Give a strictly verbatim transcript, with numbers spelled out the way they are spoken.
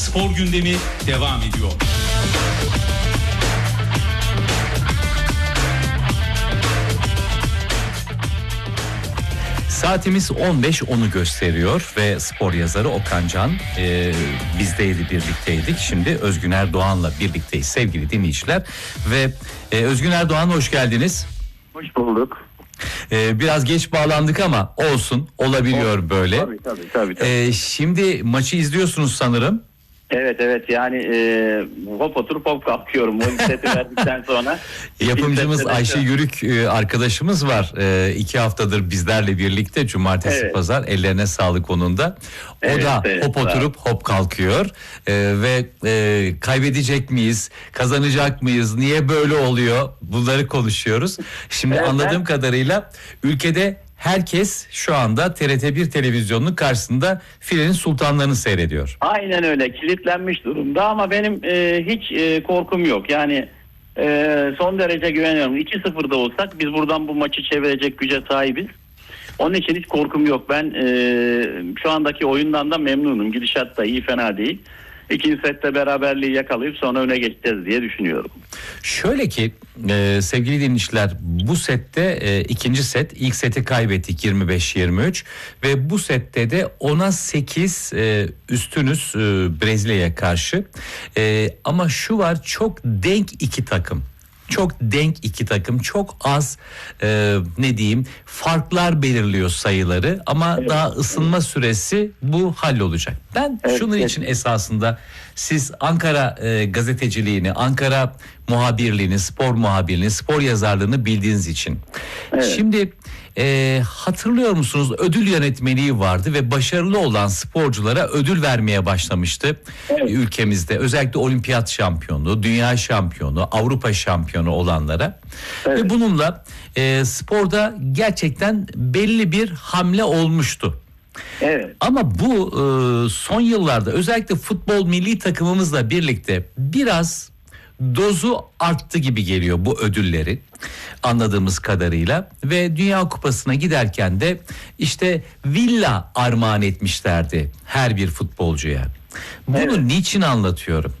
spor gündemi devam ediyor. Saatimiz on beş onu gösteriyor ve spor yazarı Okan Can e, bizdeydi, birlikteydik. Şimdi Özgün Erdoğan'la birlikteyiz sevgili dinleyiciler. Ve e, Özgün Erdoğan, hoş geldiniz. Hoş bulduk. E, biraz geç bağlandık ama olsun, olabiliyor böyle. Tabii tabii. tabii, tabii. E, şimdi maçı izliyorsunuz sanırım. Evet evet yani e, hop oturup hop kalkıyorum. O seti verdikten sonra. Yapımcımız Ayşe sonra... Yürük e, arkadaşımız var. E, iki haftadır bizlerle birlikte cumartesi evet. pazar, ellerine sağlık onun da. O evet, da evet, hop oturup hop kalkıyor. E, ve e, kaybedecek miyiz? Kazanacak mıyız? Niye böyle oluyor? Bunları konuşuyoruz. Şimdi evet, anladığım ben... kadarıyla ülkede herkes şu anda T R T bir televizyonunun karşısında filenin sultanlarını seyrediyor. Aynen öyle, kilitlenmiş durumda ama benim e, hiç e, korkum yok. Yani e, son derece güveniyorum. iki sıfırda olsak biz buradan bu maçı çevirecek güce sahibiz. Onun için hiç korkum yok. Ben e, şu andaki oyundan da memnunum. Gidişat da iyi, fena değil. İkinci sette beraberliği yakalayıp sonra öne geçeceğiz diye düşünüyorum. Şöyle ki e, sevgili dinleyiciler, bu sette e, ikinci set, ilk seti kaybettik yirmi beş yirmi üç ve bu sette de ona sekiz e, üstünüz e, Brezilya'ya karşı. E, ama şu var, çok denk iki takım. Çok denk iki takım, çok az e, ne diyeyim farklar belirliyor sayıları ama evet, daha ısınma evet. süresi bu hallolacak. Ben evet, şunun evet. için esasında siz Ankara e, gazeteciliğini, Ankara muhabirliğini, spor muhabirliğini, spor yazarlığını bildiğiniz için. Evet. Şimdi e, hatırlıyor musunuz, ödül yönetmeliği vardı ve başarılı olan sporculara ödül vermeye başlamıştı evet. ülkemizde. Özellikle olimpiyat şampiyonu, dünya şampiyonu, Avrupa şampiyonu olanlara. Evet. Ve bununla e, sporda gerçekten belli bir hamle olmuştu. Evet. Ama bu e, son yıllarda özellikle futbol milli takımımızla birlikte biraz dozu arttı gibi geliyor bu ödülleri, anladığımız kadarıyla. Ve Dünya Kupası'na giderken de işte villa armağan etmişlerdi her bir futbolcuya. Bunu evet. niçin anlatıyorum?